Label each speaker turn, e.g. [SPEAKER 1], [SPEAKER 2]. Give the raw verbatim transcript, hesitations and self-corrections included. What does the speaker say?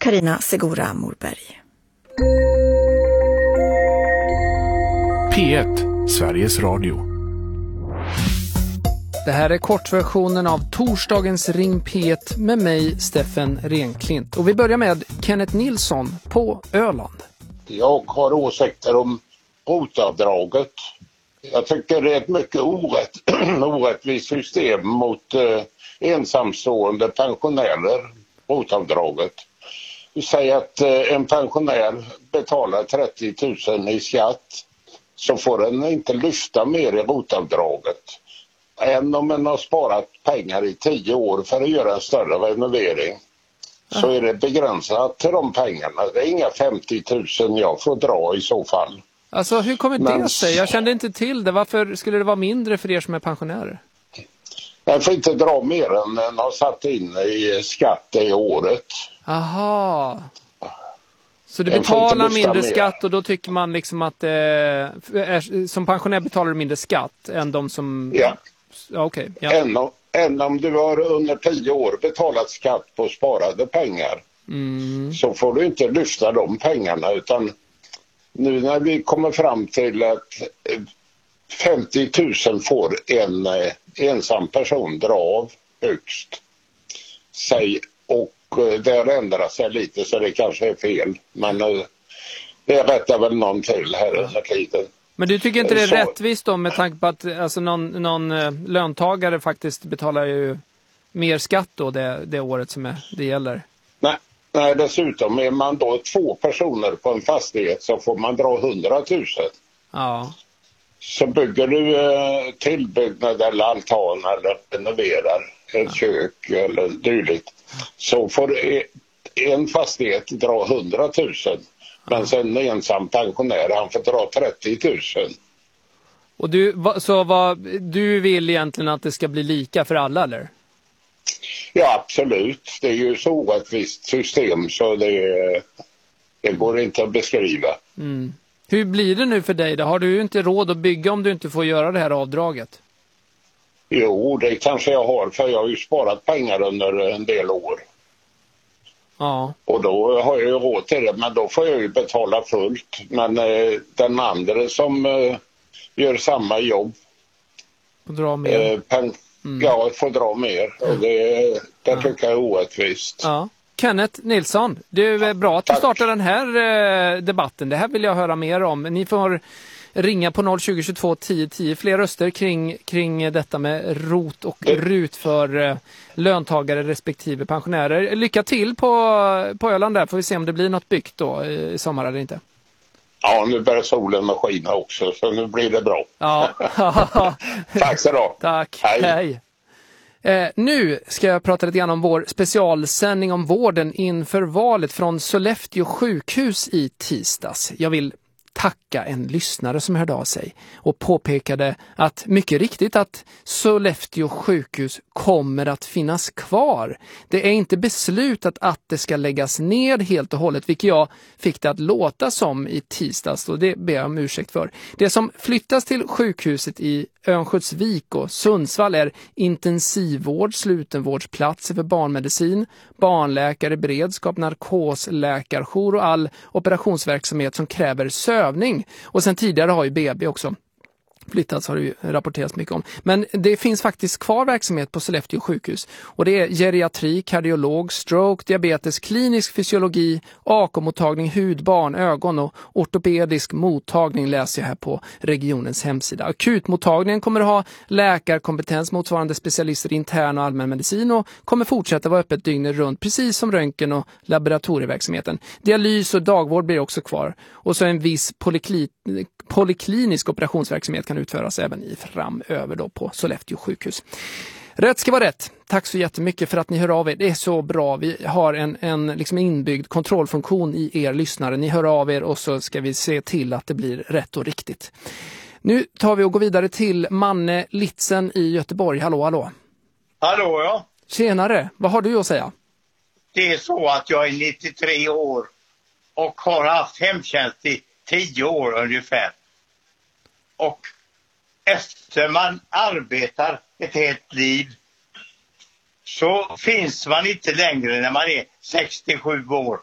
[SPEAKER 1] Carina Segura Morberg.
[SPEAKER 2] P ett, Sveriges Radio.
[SPEAKER 3] Det här är kortversionen av torsdagens Ring P ett med mig, Steffen Renklint. Och vi börjar med Kenneth Nilsson på Öland.
[SPEAKER 4] Jag har åsikter om rotavdraget. Jag tycker det är ett mycket orätt, orättvist system mot eh, ensamstående pensionärer, rotavdraget. Vi säger att eh, en pensionär betalar trettio tusen i skatt, så får den inte lyfta mer i rotavdraget än om man har sparat pengar i tio år för att göra en större renovering. Ja. Så är det begränsat till de pengarna. Det är inga femtio tusen jag får dra i så fall.
[SPEAKER 3] Alltså hur kommer det
[SPEAKER 4] Men...
[SPEAKER 3] sig? Jag kände inte till det. Varför skulle det vara mindre för er som är pensionärer?
[SPEAKER 4] Jag får inte dra mer än den har satt in i skatt i året.
[SPEAKER 3] Aha. Så du betalar mindre mer skatt och då tycker man liksom att eh, som pensionär betalar du mindre skatt än de som...
[SPEAKER 4] Ja.
[SPEAKER 3] Ja, okej. Okay. Ja.
[SPEAKER 4] Än, än om du har under tio år betalat skatt på sparade pengar. Mm. Så får du inte lyfta de pengarna, utan nu när vi kommer fram till att femtio tusen får en eh, ensam person dra av högst. Säg, och eh, det ändrar sig lite så det kanske är fel. Men eh, det rättar väl någon till här under tiden.
[SPEAKER 3] Men du tycker inte det är
[SPEAKER 4] så...
[SPEAKER 3] rättvist då, med tanke på att alltså, någon, någon eh, löntagare faktiskt betalar ju mer skatt då det, det året som är, det gäller?
[SPEAKER 4] Nej. Nej, dessutom är man då två personer på en fastighet så får man dra hundratusen. Ja. Så bygger du eh, tillbyggnad eller altan eller renoverar ett ja. kök eller dylikt, så får en fastighet dra hundratusen. Ja. Men sen en ensam pensionär, han får dra trettio tusen.
[SPEAKER 3] Och du, så vad, du vill egentligen att det ska bli lika för alla, eller?
[SPEAKER 4] Ja, absolut. Det är ju så orättvist system så det, det går inte att beskriva.
[SPEAKER 3] Mm. Hur blir det nu för dig då? Har du inte råd att bygga om du inte får göra det här avdraget?
[SPEAKER 4] Jo, det kanske jag har, för jag har ju sparat pengar under en del år. Ja. Och då har jag ju råd till det, men då får jag ju betala fullt. Men eh, den andra som eh, gör samma jobb
[SPEAKER 3] får dra mer.
[SPEAKER 4] Eh, pen- mm. Ja, får dra mer. Och det, det ja. tycker jag är orättvist.
[SPEAKER 3] Ja. Kenneth Nilsson, det är bra att du startar den här eh, debatten. Det här vill jag höra mer om. Ni får ringa på noll tjugo tjugotvå tio tio. Fler röster kring, kring detta med rot och rut för eh, löntagare respektive pensionärer. Lycka till på, på Öland där. Får vi se om det blir något byggt då i sommar eller inte.
[SPEAKER 4] Ja, nu börjar solen med skina också, så nu blir det bra.
[SPEAKER 3] Ja.
[SPEAKER 4] Tack så då.
[SPEAKER 3] Tack. Hej. Hej. Eh, nu ska jag prata lite grann om vår specialsändning om vården inför valet från Sollefteå sjukhus i tisdags. Jag vill tacka en lyssnare som hörde av sig och påpekade att mycket riktigt att Sollefteå sjukhus kommer att finnas kvar. Det är inte beslutat att det ska läggas ned helt och hållet, vilket jag fick det att låta som i tisdags, och det ber jag om ursäkt för. Det som flyttas till sjukhuset i Örnsköldsvik och Sundsvall är intensivvård, slutenvårdsplatser för barnmedicin, barnläkare, beredskap, narkosläkarjour och all operationsverksamhet som kräver sövning. Och sen tidigare har ju B B också flyttats, har det ju rapporterats mycket om. Men det finns faktiskt kvar verksamhet på Sollefteå sjukhus. Och det är geriatri, kardiolog, stroke, diabetes, klinisk fysiologi, A K-mottagning, hud, barn, ögon och ortopedisk mottagning läser jag här på regionens hemsida. Akutmottagningen kommer att ha läkarkompetens motsvarande specialister i intern och allmänmedicin och kommer fortsätta vara öppet dygnet runt, precis som röntgen och laboratorieverksamheten. Dialys och dagvård blir också kvar. Och så en viss polykli- polyklinisk operationsverksamhet kan utföras även i framöver då på Sollefteå sjukhus. Rätt ska vara rätt. Tack så jättemycket för att ni hör av er. Det är så bra. Vi har en, en liksom inbyggd kontrollfunktion i er lyssnare. Ni hör av er och så ska vi se till att det blir rätt och riktigt. Nu tar vi och går vidare till Manne Litzen i Göteborg. Hallå, hallå.
[SPEAKER 5] Hallå, ja.
[SPEAKER 3] Tjenare. Vad har du att säga?
[SPEAKER 5] Det är så att jag är nittiotre år och har haft hemtjänst i tio år ungefär. Och efter man arbetar ett helt liv så finns man inte längre när man är sextiosju år.